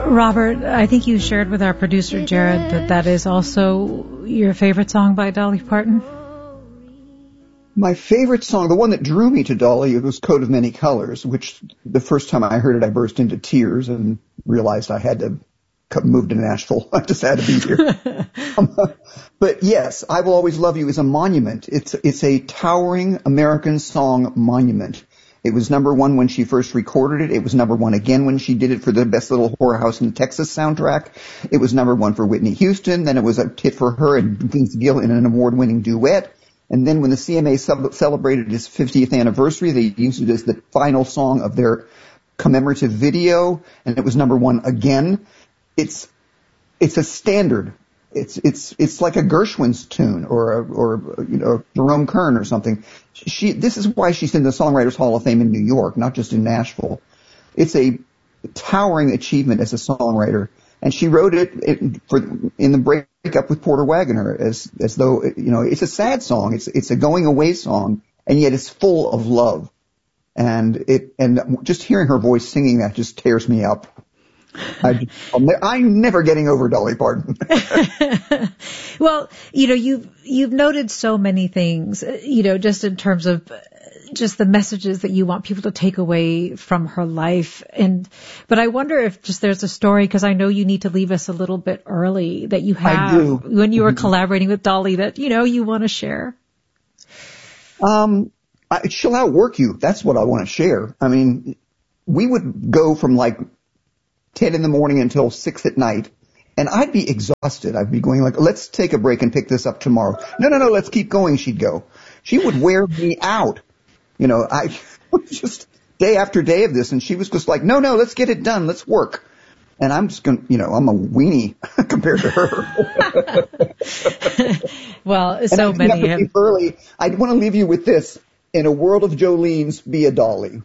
Robert, I think you shared with our producer, Jared, that is also your favorite song by Dolly Parton. My favorite song, the one that drew me to Dolly, it was Coat of Many Colors, which the first time I heard it, I burst into tears and realized I had to move to Nashville. I just had to be here. But yes, I Will Always Love You is a monument. It's a towering American song monument. It was number one when she first recorded it. It was number one again when she did it for the Best Little Whorehouse in Texas soundtrack. It was number one for Whitney Houston. Then it was a hit for her and Vince Gill in an award-winning duet. And then when the CMA celebrated its 50th anniversary, they used it as the final song of their commemorative video, and it was number one again. It's a standard. It's like a Gershwin's tune or Jerome Kern or something. This is why she's in the Songwriters Hall of Fame in New York, not just in Nashville. It's a towering achievement as a songwriter. And she wrote it in the breakup with Porter Wagoner as though, it's a sad song. It's a going away song, and yet it's full of love. And just hearing her voice singing that just tears me up. I'm never getting over Dolly Parton. Well, you've noted so many things, just in terms of just the messages that you want people to take away from her life. But I wonder if just there's a story, because I know you need to leave us a little bit early, that you have when you were collaborating with Dolly that, you want to share. She'll outwork you. That's what I want to share. I mean, we would go from like 10 in the morning until 6 at night, and I'd be exhausted. I'd be going like, let's take a break and pick this up tomorrow. No, let's keep going, she'd go. She would wear me out. I just day after day of this, and she was just like, no, let's get it done. Let's work. And I'm just going to, I'm a weenie compared to her. Well, so many have. Early, I want to leave you with this. In a world of Jolene's, be a Dolly.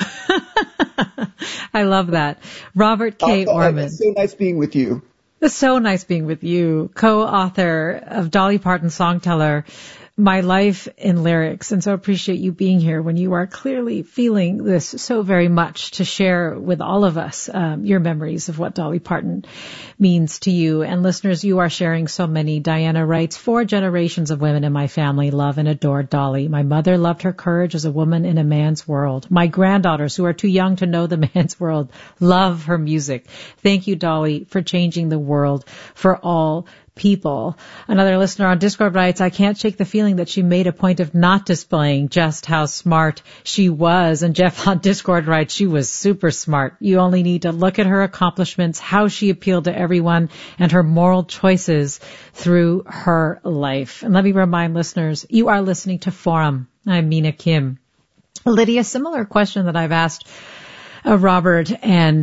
I love that. Robert K. Orman. It's so nice being with you. It's so nice being with you. Co-author of Dolly Parton Songteller, My Life in Lyrics. And so appreciate you being here when you are clearly feeling this so very much to share with all of us your memories of what Dolly Parton means to you. And listeners, you are sharing so many. Diana writes, 4 generations of women in my family love and adore Dolly. My mother loved her courage as a woman in a man's world. My granddaughters, who are too young to know the man's world, love her music. Thank you, Dolly, for changing the world for all people. Another listener on Discord writes, I can't shake the feeling that she made a point of not displaying just how smart she was. And Jeff on Discord writes, she was super smart. You only need to look at her accomplishments, how she appealed to everyone, and her moral choices through her life. And let me remind listeners, you are listening to Forum. I'm Mina Kim. Lydia, similar question that I've asked Robert and,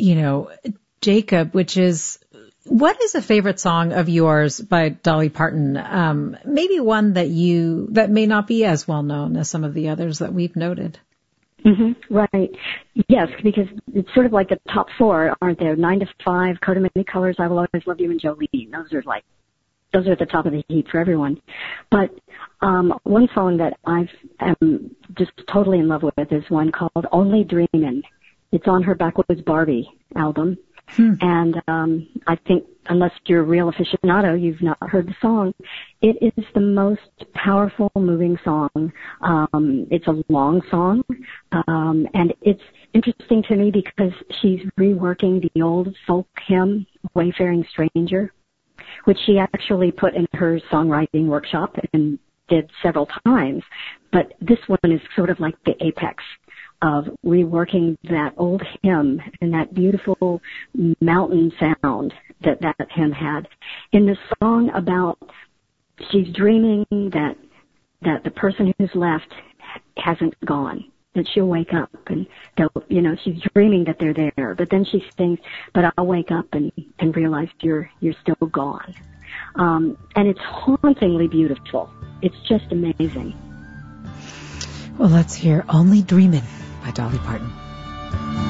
Jacob, which is, what is a favorite song of yours by Dolly Parton? Maybe one that may not be as well known as some of the others that we've noted. Mm-hmm, right. Yes, because it's sort of like the top 4, aren't there? 9 to 5, Coat of Many Colors, I Will Always Love You, and Jolene. Those are at the top of the heap for everyone. But one song that I am just totally in love with is one called Only Dreamin'. It's on her Backwoods Barbie album. And I think, unless you're a real aficionado, you've not heard the song. It is the most powerful, moving song. It's a long song, and it's interesting to me because she's reworking the old folk hymn, Wayfaring Stranger, which she actually put in her songwriting workshop and did several times. But this one is sort of like the apex of reworking that old hymn and that beautiful mountain sound that hymn had. In the song about she's dreaming that the person who's left hasn't gone, that she'll wake up and she's dreaming that they're there, but then she sings, but I'll wake up and realize you're still gone. And it's hauntingly beautiful. It's just amazing. Well, let's hear Only Dreamin' by Dolly Parton.